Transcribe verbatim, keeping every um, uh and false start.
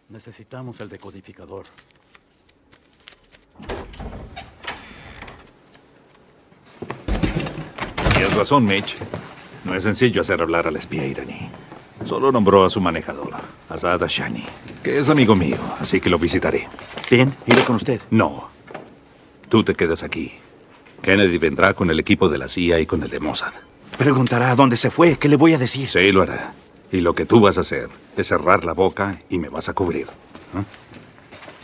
Necesitamos el decodificador. Tienes razón, Mitch. No es sencillo hacer hablar al espía iraní. Solo nombró a su manejador, Azad Ashani, que es amigo mío, así que lo visitaré. Bien, iré con usted. No. Tú te quedas aquí. Kennedy vendrá con el equipo de la C I A y con el de Mossad. Preguntará a dónde se fue. ¿Qué le voy a decir? Sí, lo hará. Y lo que tú vas a hacer es cerrar la boca y me vas a cubrir. ¿Eh?